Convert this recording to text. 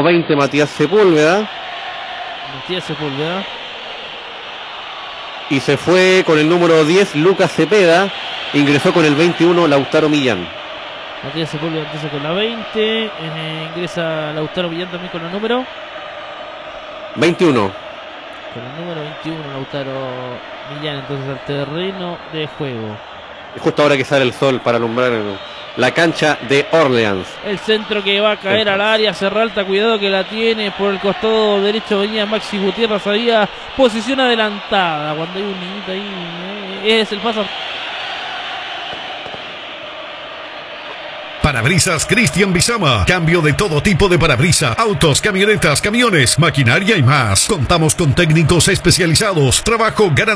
20, Matías Sepúlveda. Y se fue con el número 10, Lucas Cepeda. Ingresó con el 21, Lautaro Millán. Matías Sepúlveda empieza con la 20. Ingresa Lautaro Millán también con el número 21. Con el número 21, Lautaro Millán entonces al terreno de juego. Justo ahora que sale el sol para alumbrar la cancha de Orleans. El centro que va a caer al área, Serralta, cuidado que la tiene por el costado derecho, venía Maxi Gutiérrez, había posición adelantada. Cuando hay un niñito ahí, es el paso. Parabrisas Cristian Bizama. Cambio de todo tipo de parabrisas, autos, camionetas, camiones, maquinaria y más. Contamos con técnicos especializados. Trabajo garantizado.